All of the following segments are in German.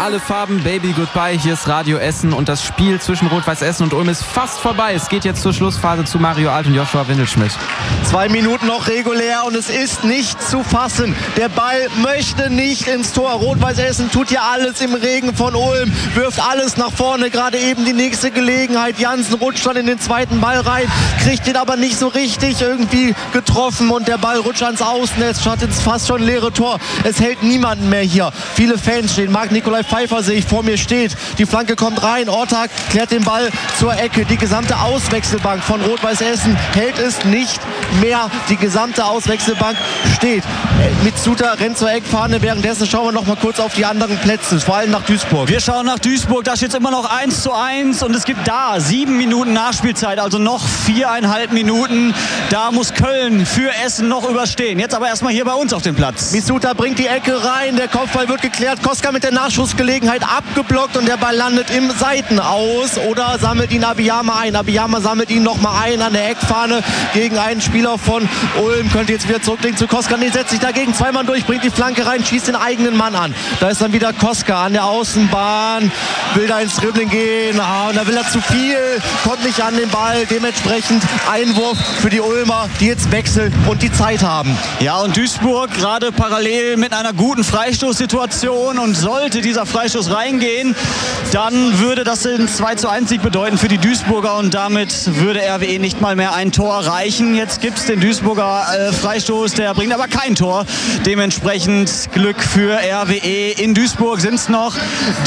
Alle Farben, Baby Goodbye, hier ist Radio Essen und das Spiel zwischen Rot-Weiß Essen und Ulm ist fast vorbei. Es geht jetzt zur Schlussphase zu Mario Alt und Joshua Windelschmidt. 2 Minuten noch regulär und es ist nicht zu fassen. Der Ball möchte nicht ins Tor. Rot-Weiß Essen tut hier alles im Regen von Ulm, wirft alles nach vorne, gerade eben die nächste Gelegenheit. Jansen rutscht dann in den zweiten Ball rein, kriegt den aber nicht so richtig irgendwie getroffen und der Ball rutscht ans Außennetz, statt ins fast schon leere Tor. Es hält niemanden mehr hier. Viele Fans stehen. Marc-Nikolai Pfeiffer sehe ich, vor mir steht. Die Flanke kommt rein. Ortag klärt den Ball zur Ecke. Die gesamte Auswechselbank von Rot-Weiß Essen hält es nicht mehr. Die gesamte Auswechselbank steht. Mitsuta rennt zur Eckfahne. Währenddessen schauen wir noch mal kurz auf die anderen Plätze, vor allem nach Duisburg. Wir schauen nach Duisburg. Da steht es immer noch 1:1 und es gibt da 7 Minuten Nachspielzeit, also noch 4,5 Minuten. Da muss Köln für Essen noch überstehen. Jetzt aber erstmal hier bei uns auf dem Platz. Mitsuta bringt die Ecke rein. Der Kopfball wird geklärt. Koska mit der Nachschussgelegenheit abgeblockt und der Ball landet im Seitenaus oder sammelt ihn Abiyama ein. Abiyama sammelt ihn noch mal ein an der Eckfahne gegen einen Spieler von Ulm. Könnte jetzt wieder zurücklegen zu Koska. Nee, setzt sich dagegen 2 Mann durch, bringt die Flanke rein, schießt den eigenen Mann an. Da ist dann wieder Koska an der Außenbahn, will da ins Dribbling gehen. Und da will er zu viel, kommt nicht an den Ball. Dementsprechend Einwurf für die Ulmer, die jetzt wechseln und die Zeit haben. Ja, und Duisburg gerade parallel mit einer guten Freistoßsituation, und sollte dieser Freistoß reingehen, dann würde das den 2:1 Sieg bedeuten für die Duisburger und damit würde RWE nicht mal mehr ein Tor reichen. Jetzt gibt es den Duisburger Freistoß, der bringt aber kein Tor. Dementsprechend Glück für RWE. In Duisburg sind es noch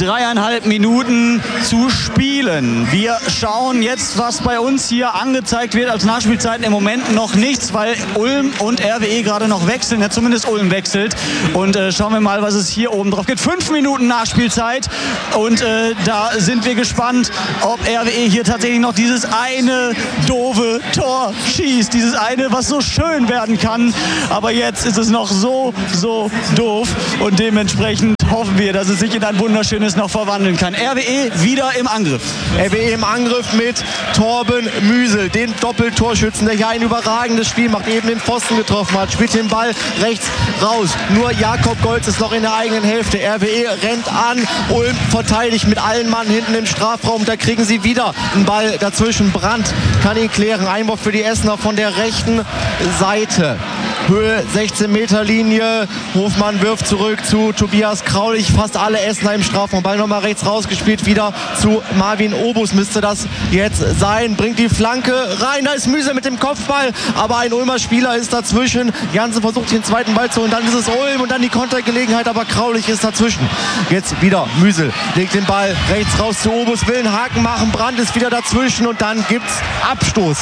3,5 Minuten zu spielen. Wir schauen jetzt, was bei uns hier angezeigt wird als Nachspielzeiten. Im Moment noch nichts, weil Ulm und RWE gerade noch wechseln. Ja, zumindest Ulm wechselt. Und schauen wir mal, was es hier oben drauf gibt. 5 Minuten Nachspielzeit. Und da sind wir gespannt, ob RWE hier tatsächlich noch dieses eine doofe Tor schießt. Dieses eine, was so schön werden kann. Aber jetzt ist es noch so doof. Und dementsprechend hoffen wir, dass es sich in ein wunderschönes noch verwandeln kann. RWE wieder im Angriff. RWE im Angriff mit Torben Müsel, den Doppeltorschützen, der hier ein überragendes Spiel macht, eben den Pfosten getroffen hat, spielt den Ball rechts raus. Nur Jakob Golz ist noch in der eigenen Hälfte. RWE rennt an, Ulm verteidigt mit allen Mann hinten im Strafraum. Da kriegen sie wieder einen Ball dazwischen. Brandt kann ihn klären. Einwurf für die Essener von der rechten Seite. Höhe 16-Meter-Linie. Hofmann wirft zurück zu Tobias Kraulich. Fast alle Essener im Strafraum. Ball nochmal rechts rausgespielt. Wieder zu Marvin Obus müsste das jetzt sein. Bringt die Flanke rein. Da ist Müse mit dem Kopfball. Aber ein Ulmer Spieler ist dazwischen. Jansen versucht den zweiten Ball zu holen. Dann ist es Ulm und dann die Kontergelegenheit. Aber Kraulich ist dazwischen. Jetzt wieder Müsel. Legt den Ball rechts raus zu Obus. Will einen Haken machen. Brandt ist wieder dazwischen. Und dann gibt's Abstoß.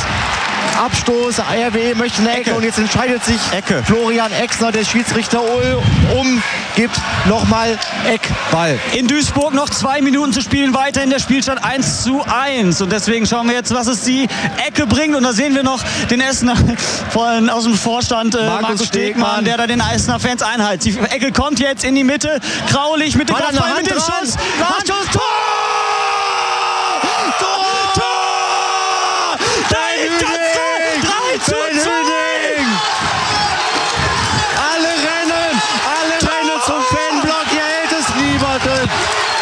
RWE möchte eine Ecke und jetzt entscheidet sich Florian Exner, der Schiedsrichter gibt nochmal Eckball. In Duisburg noch 2 Minuten zu spielen, weiter in der Spielstand 1:1 und deswegen schauen wir jetzt, was es die Ecke bringt und da sehen wir noch den Essener aus dem Vorstand, Markus Stegmann, der da den Essener Fans einhält. Die Ecke kommt jetzt in die Mitte, Kraulich mit dem Kopfball, mit dem Schuss, Nachschuss, Tor! Alle rennen zum Fanblock, hier hält es niemanden.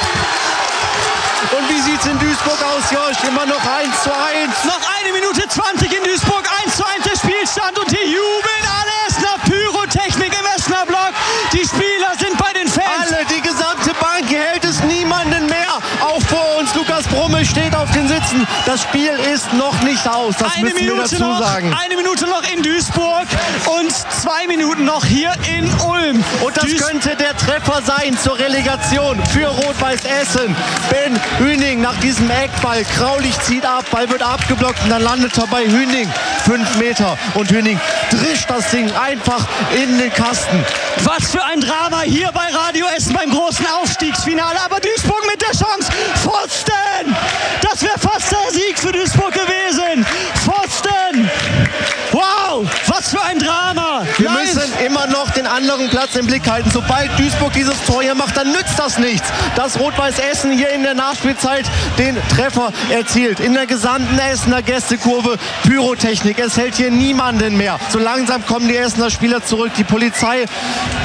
Und wie sieht's in Duisburg aus, Josh? Immer noch 1:1. Noch 1 Minute 20 in Duisburg, 1:1 der Spielstand und hier jubeln alle Essener, Pyrotechnik im Essener Block. Die Spieler sind bei den Fans. Alle, die gesamte Bank, hier hält es niemanden mehr. Auch vor uns, Lukas Brummel steht auf den Sitzen. Das Spiel ist noch nicht aus, das müssen wir dazu sagen. 1 Minute noch in Duisburg und 2 Minuten noch hier in Ulm. Und das könnte der Treffer sein zur Relegation für Rot-Weiß Essen. Ben Hüning nach diesem Eckball. Kraulich zieht ab, Ball wird abgeblockt und dann landet er bei Hüning. 5 Meter und Hüning drischt das Ding einfach in den Kasten. Was für ein Drama hier bei Radio Essen beim großen Aufstiegsfinale. Aber Duisburg mit der Chance. Pfosten! Das wäre fast der Sieg für Duisburg gewesen. Pfosten! Wow, was für ein Drama! Wir müssen immer noch den anderen Platz im Blick halten. Sobald Duisburg dieses Tor hier macht, dann nützt das nichts. Dass Rot-Weiß Essen hier in der Nachspielzeit den Treffer erzielt. In der gesamten Essener Gästekurve Pyrotechnik. Es hält hier niemanden mehr. So langsam kommen die Essener Spieler zurück. Die Polizei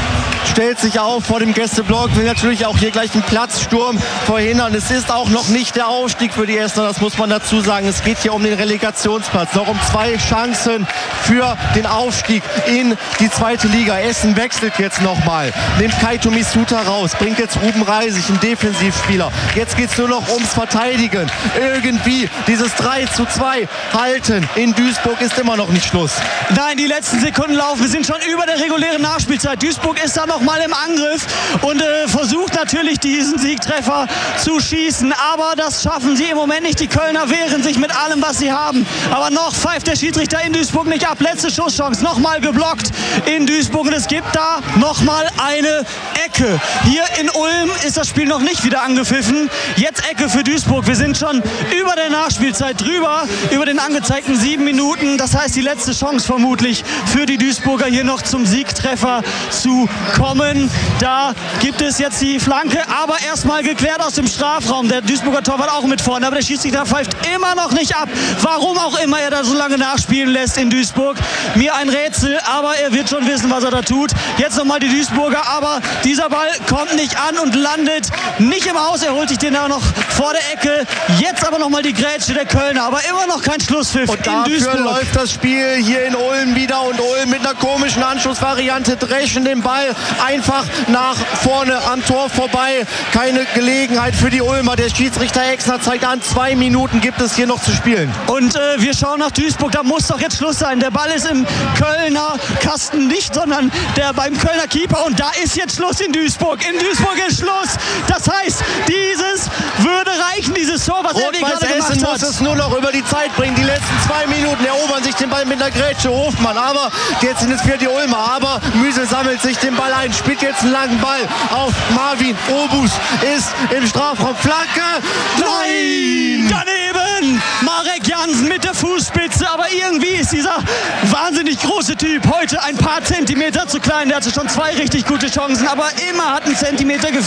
stellt sich auf vor dem Gästeblock, will natürlich auch hier gleich einen Platzsturm verhindern. Es ist auch noch nicht der Aufstieg für die Essener, das muss man dazu sagen. Es geht hier um den Relegationsplatz, noch um 2 Chancen für den Aufstieg in die 2. Liga. Essen wechselt jetzt nochmal, nimmt Kaito Misuta raus, bringt jetzt Ruben Reisig, einen Defensivspieler. Jetzt geht es nur noch ums Verteidigen. Irgendwie dieses 3:2 halten in Duisburg ist immer noch nicht Schluss. Nein, die letzten Sekunden laufen. Wir sind schon über der regulären Nachspielzeit. Duisburg ist da noch mal im Angriff und versucht natürlich diesen Siegtreffer zu schießen. Aber das schaffen sie im Moment nicht. Die Kölner wehren sich mit allem, was sie haben. Aber noch pfeift der Schiedsrichter in Duisburg nicht ab. Letzte Schusschance, nochmal geblockt in Duisburg. Und es gibt da nochmal eine Ecke. Hier in Ulm ist das Spiel noch nicht wieder angepfiffen. Jetzt Ecke für Duisburg. Wir sind schon über der Nachspielzeit drüber, über den angezeigten 7 Minuten. Das heißt, die letzte Chance vermutlich für die Duisburger hier noch zum Siegtreffer zu kommen. Da gibt es jetzt die Flanke, aber erstmal geklärt aus dem Strafraum. Der Duisburger Torwart auch mit vorne, aber der Schiedsrichter pfeift immer noch nicht ab. Warum auch immer er da so lange nachspielen lässt in Duisburg. Mir ein Rätsel, aber er wird schon wissen, was er da tut. Jetzt nochmal die Duisburger, aber dieser Ball kommt nicht an und landet nicht im Aus. Er holt sich den auch noch vor der Ecke. Jetzt aber nochmal die Grätsche der Kölner, aber immer noch kein Schlusspfiff und in Duisburg. Dafür läuft das Spiel hier in Ulm wieder und Ulm mit einer komischen Anschlussvariante dreschen den Ball einfach nach vorne am Tor vorbei. Keine Gelegenheit für die Ulmer. Der Schiedsrichter Exner zeigt an, 2 Minuten gibt es hier noch zu spielen. Und wir schauen nach Duisburg, da muss doch jetzt Schluss sein. Der Ball ist im Kölner Kasten nicht, sondern beim Kölner Keeper und da ist jetzt Schluss in Duisburg. In Duisburg ist Schluss. Das heißt, dieses würde reichen, dieses Tor, was er gerade Essen gemacht hat. muss es nur noch über die Zeit bringen. Die letzten 2 Minuten erobern sich den Ball mit einer Grätsche. Hofmann, aber jetzt sind es für die Ulmer. Aber Müsel sammelt sich den Ball ein, spielt jetzt einen langen Ball auf Marvin Obus. Ist im Strafraum. Flanke. Nein! Daneben! Marek Jansen mit der Fußspitze. Aber irgendwie ist dieser wahnsinnig große Typ heute ein paar Zentimeter zu klein. Der hatte schon 2 richtig gute Chancen, aber immer hat ein Zentimeter gefehlt.